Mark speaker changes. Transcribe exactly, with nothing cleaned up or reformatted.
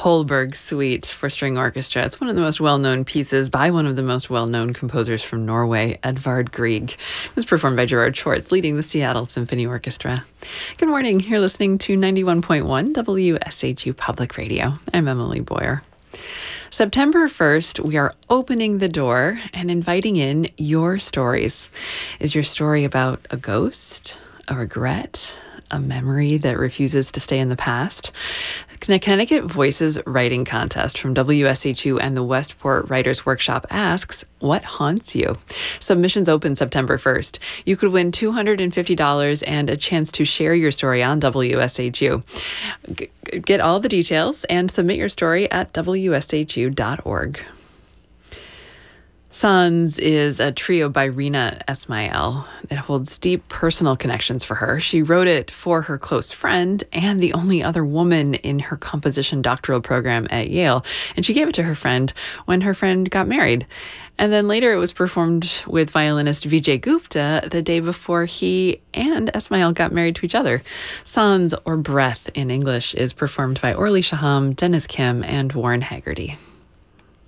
Speaker 1: Holberg Suite for String Orchestra. It's one of the most well-known pieces by one of the most well-known composers from Norway, Edvard Grieg. It was performed by Gerard Schwartz, leading the Seattle Symphony Orchestra. Good morning. You're listening to ninety-one point one W S H U Public Radio. I'm Emily Boyer. September first, we are opening the door and inviting in your stories. Is your story about a ghost, a regret, a memory that refuses to stay in the past? The Connecticut Voices Writing Contest from W S H U and the Westport Writers Workshop asks, what haunts you? Submissions open September first. You could win two hundred fifty dollars and a chance to share your story on W S H U. G- get all the details and submit your story at W S H U dot org. Sons is a trio by Rina Esmail. It holds deep personal connections for her. She wrote it for her close friend and the only other woman in her composition doctoral program at Yale. And she gave it to her friend when her friend got married. And then later it was performed with violinist Vijay Gupta the day before he and Esmail got married to each other. Sons, or Breath in English, is performed by Orly Shaham, Dennis Kim, and Warren Haggerty.